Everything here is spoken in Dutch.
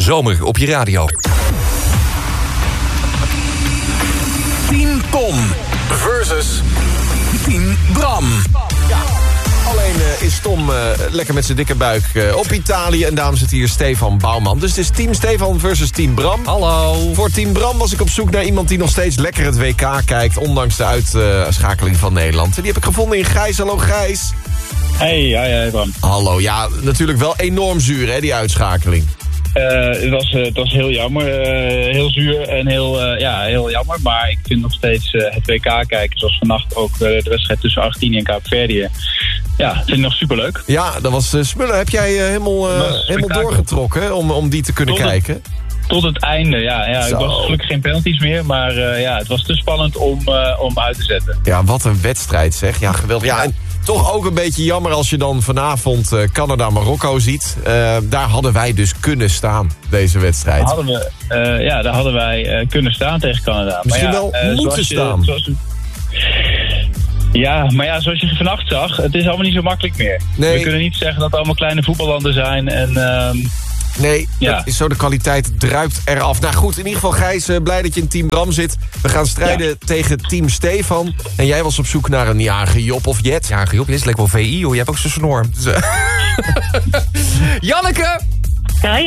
zomer op je radio. Team Tom versus Team Bram. Ja. Alleen is Tom lekker met zijn dikke buik op Italië. En daarom zit hier Stefan Bouwman. Dus het is Team Stefan versus Team Bram. Hallo. Voor Team Bram was ik op zoek naar iemand die nog steeds lekker het WK kijkt. Ondanks de uitschakeling van Nederland. En die heb ik gevonden in Gijs. Hallo Gijs. Hey Bram. Hallo, ja, natuurlijk wel enorm zuur hè, die uitschakeling. Het was heel jammer. Heel zuur en heel jammer. Maar ik vind nog steeds het WK kijken. Zoals vannacht ook de wedstrijd tussen Argentinië en Kaapverdië. Ja, vind ik nog superleuk. Ja, dat was smullen. Heb jij helemaal doorgetrokken om die te kunnen kijken? Tot het einde, ja. Ik was gelukkig geen penalties meer. Maar het was te spannend om uit te zetten. Ja, wat een wedstrijd zeg. Ja, geweldig. Ja, en toch ook een beetje jammer als je dan vanavond Canada-Marokko ziet. Daar hadden wij dus kunnen staan, deze wedstrijd. Daar hadden wij kunnen staan tegen Canada. Misschien maar wel moeten staan. Ja, maar ja, zoals je vannacht zag, het is allemaal niet zo makkelijk meer. Nee. We kunnen niet zeggen dat het allemaal kleine voetballanden zijn en... Nee, dat is zo, de kwaliteit druipt eraf. Nou goed, in ieder geval Gijs, blij dat je in Team Bram zit. We gaan strijden tegen Team Stefan. En jij was op zoek naar een jarige Job of Jet. Jarige Job, is lekker wel VI, hoor. Je hebt ook zo'n snor. Janneke! Ja.